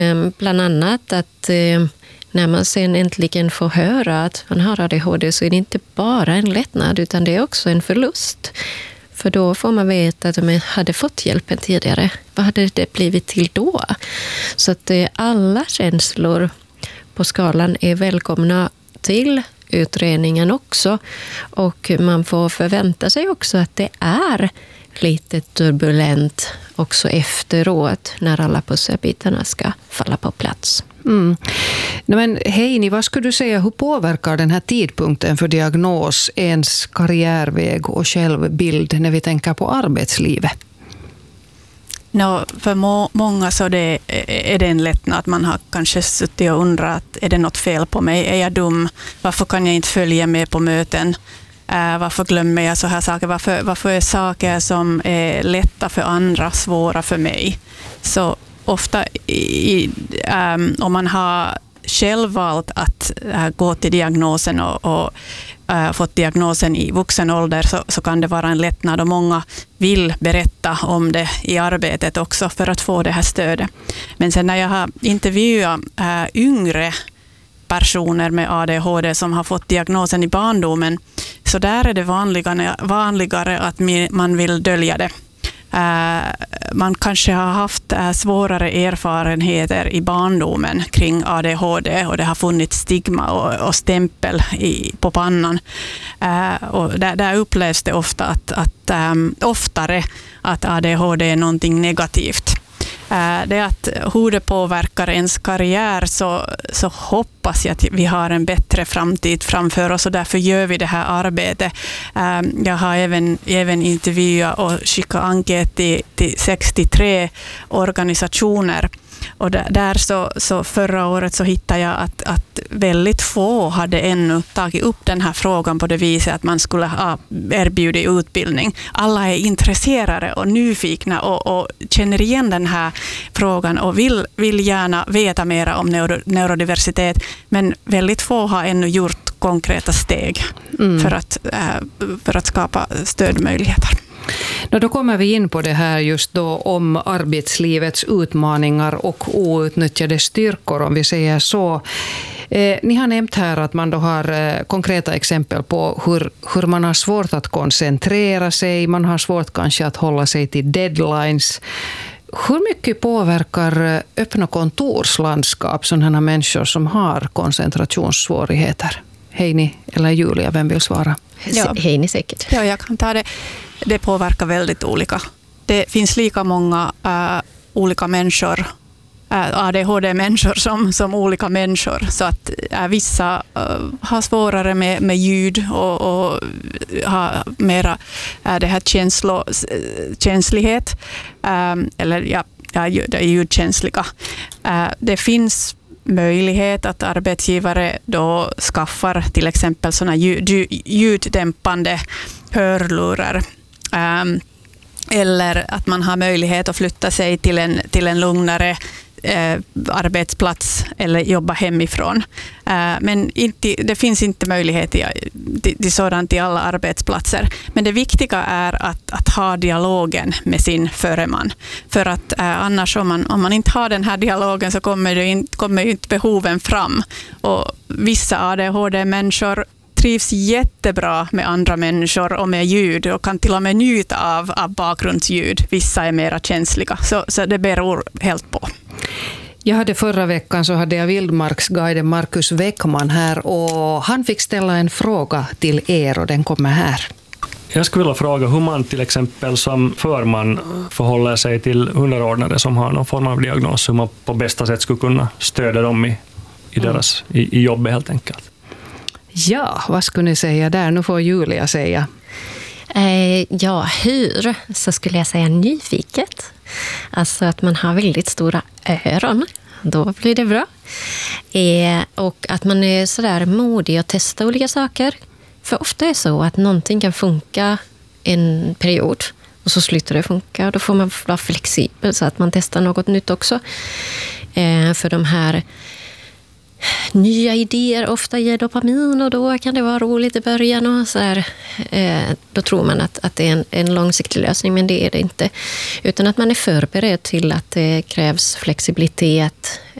Bland annat att när man sen äntligen får höra att man har ADHD så är det inte bara en lättnad utan det är också en förlust. För då får man veta att man hade fått hjälpen tidigare. Vad hade det blivit till då? Så att alla känslor på skalan är välkomna till utredningen också. Och man får förvänta sig också att det är lite turbulent också efteråt när alla pusselbitarna ska falla på plats. Men Heini, vad skulle du säga, hur påverkar den här tidpunkten för diagnos ens karriärväg och självbild när vi tänker på arbetslivet? För många så är det en lättnad att man har kanske suttit och undrat, är det något fel på mig? Är jag dum? Varför kan jag inte följa med på möten? Varför glömmer jag så här saker? Varför är saker som är lätta för andra svåra för mig? Så ofta om man har själv valt att gå till diagnosen och fått diagnosen i vuxen ålder så kan det vara en lättnad och många vill berätta om det i arbetet också för att få det här stödet. Men sen när jag har intervjuat yngre personer med ADHD som har fått diagnosen i barndomen så där är det vanligare att man vill dölja det. Man kanske har haft svårare erfarenheter i barndomen kring ADHD och det har funnits stigma och stämpel på pannan. Och där upplevs det oftare att ADHD är någonting negativt. Det är att hur det påverkar ens karriär så hoppas jag att vi har en bättre framtid framför oss och därför gör vi det här arbetet. Jag har även intervjuat och skickat enkät till 63 organisationer. Och där så förra året så hittade jag att väldigt få hade ännu tagit upp den här frågan på det viset att man skulle ha erbjudit utbildning. Alla är intresserade och nyfikna och känner igen den här frågan och vill gärna veta mer om neurodiversitet. Men väldigt få har ännu gjort konkreta steg för att skapa stödmöjligheter. Då kommer vi in på det här just då om arbetslivets utmaningar och outnyttjade styrkor, om vi säger så. Ni har nämnt här att man då har konkreta exempel på hur man har svårt att koncentrera sig, man har svårt kanske att hålla sig till deadlines. Hur mycket påverkar öppna kontorslandskap sådana människor som har koncentrationssvårigheter? Heini eller Julia, vem vill svara? Ja. Heini säkert. Ja, jag kan ta det. Det påverkar väldigt olika. Det finns lika många olika människor, ADHD-människor som olika människor. Så att vissa har svårare med ljud och har mera det här känslighet. Eller det är ljudkänsliga. Det finns möjlighet att arbetsgivare då skaffar till exempel såna ljuddämpande hörlurar. Eller att man har möjlighet att flytta sig till en lugnare arbetsplats eller jobba hemifrån. Men det finns inte möjlighet till sådant i alla arbetsplatser. Men det viktiga är att ha dialogen med sin föreman. För att annars om man inte har den här dialogen så kommer inte behoven fram. Och vissa ADHD-människor trivs jättebra med andra människor och med ljud och kan till och med njuta av bakgrundsljud. Vissa är mera känsliga, så det beror helt på. Jag hade förra veckan så hade jag vildmarksguiden Markus Weckman här och han fick ställa en fråga till er och den kommer här. Jag skulle vilja fråga hur man till exempel som förman förhåller sig till underordnade som har någon form av diagnos, hur man på bästa sätt skulle kunna stödja dem i deras i jobbet helt enkelt. Ja, vad skulle ni säga där? Nu får Julia säga. Hur så skulle jag säga nyfiket. Alltså att man har väldigt stora öron. Då blir det bra. Och att man är sådär modig att testa olika saker. För ofta är det så att någonting kan funka en period och så slutar det funka. Och då får man vara flexibel så att man testar något nytt också. För de här nya idéer ofta ger dopamin och då kan det vara roligt i början. Och så här, då tror man att det är en långsiktig lösning, men det är det inte. Utan att man är förberedd till att det krävs flexibilitet,